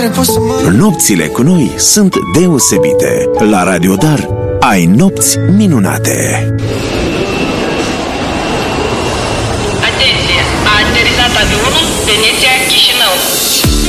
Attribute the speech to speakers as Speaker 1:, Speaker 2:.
Speaker 1: care poți să mă...
Speaker 2: Nopțile cu noi sunt deosebite. La Radio Dar ai nopți minunate.
Speaker 3: Atenție! A aterizat avionul Veneția-Chișinău.